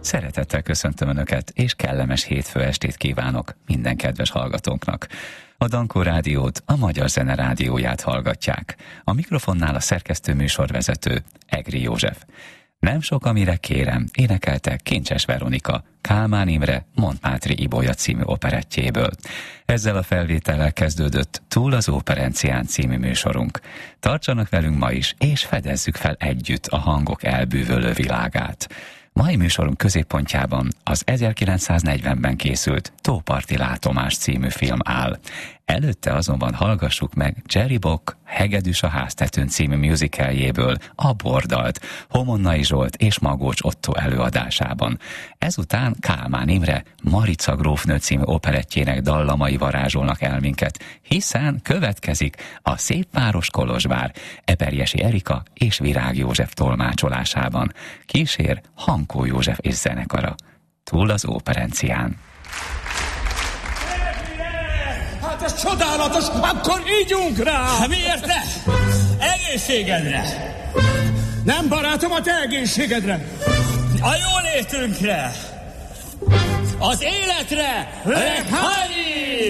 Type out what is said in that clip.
Szeretettel köszöntöm Önöket, és kellemes hétfő estét kívánok minden kedves hallgatónknak. A Dankó Rádiót, a Magyar Zene Rádióját hallgatják. A mikrofonnál a szerkesztő műsorvezető, Egri József. Nem sok, amire kérem, énekelte Kincses Veronika, Kálmán Imre, Montmátri Ibolya című operettjéből. Ezzel a felvétellel kezdődött Túl az Óperencián című műsorunk. Tartsanak velünk ma is, és fedezzük fel együtt a hangok elbűvölő világát. Mai műsorunk középpontjában az 1940-ben készült Tóparti látomás című film áll. Előtte azonban hallgassuk meg Jerry Bock Hegedűs a háztetőn című musicaljéből a Bordalt, Homonnai Zsolt és Magócs Ottó előadásában. Ezután Kálmán Imre Marica grófnő című operettjének dallamai varázsolnak el minket, hiszen következik a Szépváros Kolozsvár Eperjesi Erika és Virág József tolmácsolásában. Kísér Hankó József és zenekara. Túl az Óperencián. Hát ez csodálatos, akkor ígyunk rá! Miért ne? Egészségedre! Nem, barátom, a te egészségedre! A jólétünkre! Az életre! Leghányi!